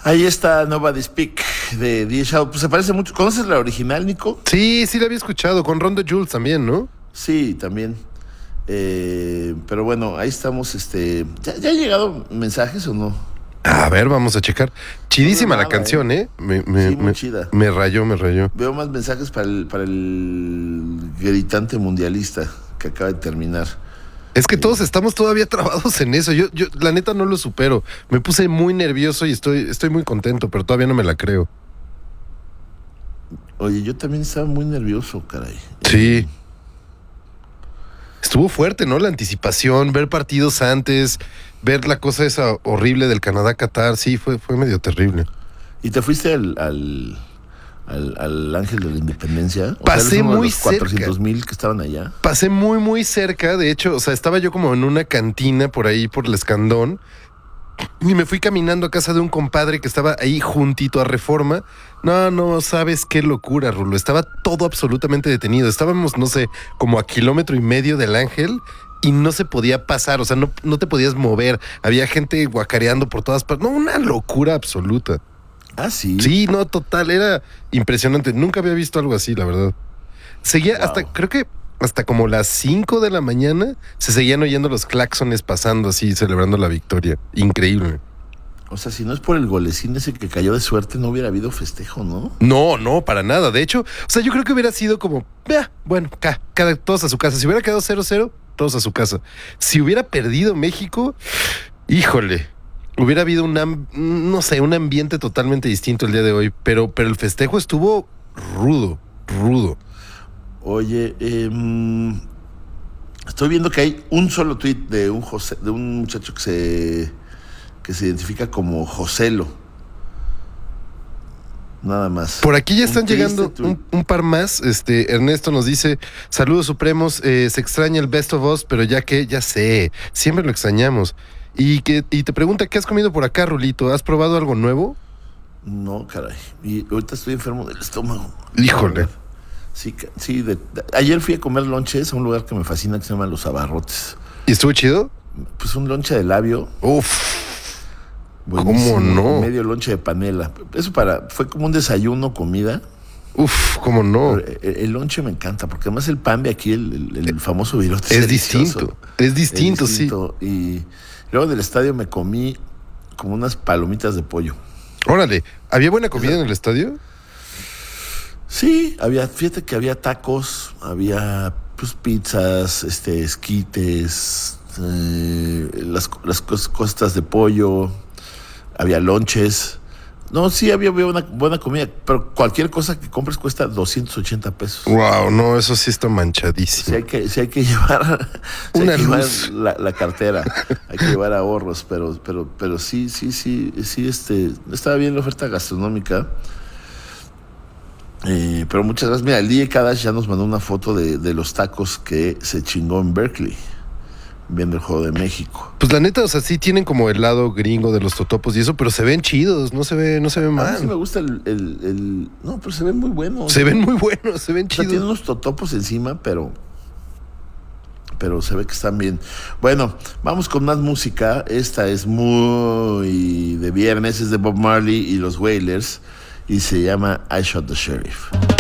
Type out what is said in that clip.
Ahí está Nobody Speak de The Shadow. Pues se parece mucho. ¿Conoces la original, Nico? Sí, sí la había escuchado, con Ron Jules también, ¿no? Sí, también. Pero bueno, ahí estamos. ¿Ya han llegado mensajes o no? A ver, vamos a checar. Chidísima No, la canción, ¿eh? Sí, muy chida. Me rayó. Veo más mensajes para el gritante mundialista que acaba de terminar. Es que todos estamos todavía trabados en eso. Yo la neta no lo supero. Me puse muy nervioso y estoy muy contento, pero todavía no me la creo. Oye, yo también estaba muy nervioso, caray. Sí. Estuvo fuerte, ¿no? La anticipación, ver partidos antes, ver la cosa esa horrible del Canadá-Qatar, sí, fue medio terrible. ¿Y te fuiste al Ángel de la Independencia? Pasé ¿eres uno de muy los 400,000 que estaban allá? Pasé muy cerca, de hecho, o sea, estaba yo como en una cantina por ahí, por el Escandón, y me fui caminando a casa de un compadre que estaba ahí juntito a Reforma. No, sabes qué locura, Rulo. Estaba todo absolutamente detenido. Estábamos, no sé, como a 1.5 kilómetros del Ángel y no se podía pasar, o sea, no te podías mover. Había gente guacareando por todas partes. No, una locura absoluta. Ah, sí. Sí, no, total, era impresionante. Nunca había visto algo así, la verdad. Seguía creo que hasta como las 5 de la mañana se seguían oyendo los claxones pasando así, celebrando la victoria. Increíble. O sea, si no es por el golecín ese que cayó de suerte, no hubiera habido festejo, ¿no? No, para nada. De hecho, o sea, yo creo que hubiera sido como, bueno, todos a su casa. Si hubiera quedado 0-0, todos a su casa. Si hubiera perdido México, híjole, hubiera habido un ambiente totalmente distinto el día de hoy. Pero el festejo estuvo rudo. Oye, estoy viendo que hay un solo tuit de un muchacho que se identifica como Joselo. Nada más. Por aquí ya están llegando un par más. Ernesto nos dice: saludos supremos, se extraña el Best of Us, pero ya sé, siempre lo extrañamos. Y te pregunta: ¿qué has comido por acá, Rulito? ¿Has probado algo nuevo? No, caray. Y ahorita estoy enfermo del estómago. Híjole. Sí, ayer fui a comer lonches a un lugar que me fascina que se llama Los Abarrotes. ¿Y estuvo chido? Pues un lonche de labio. Uf. Buenísimo, ¿Cómo no? Medio lonche de panela. Fue como un desayuno, comida. Uf, ¿cómo no? El lonche me encanta, porque además el pan de aquí, el famoso virote, es distinto. Es distinto, sí. Y luego del estadio me comí como unas palomitas de pollo. Órale, ¿había buena comida en el estadio? Sí, fíjate que había tacos, había pues pizzas, esquites, las costas de pollo, había lonches. No, sí había una buena comida, pero cualquier cosa que compres cuesta 280 pesos. Wow, no, eso sí está manchadísimo. Sí hay que llevar, una luz. La cartera, hay que llevar ahorros, pero sí, estaba bien la oferta gastronómica. Pero muchas gracias. Mira, el DJ Kadash ya nos mandó una foto de los tacos que se chingó en Berkeley viendo el Juego de México. Pues la neta, o sea, sí tienen como el lado gringo de los totopos y eso, pero se ven chidos, no se ve mal. Sí me gusta no, pero se ven muy buenos. Se ven muy buenos, se ven chidos. Tienen unos totopos encima, pero se ve que están bien. Bueno, vamos con más música. Esta es muy de viernes, es de Bob Marley y los Wailers y se llama I Shot the Sheriff.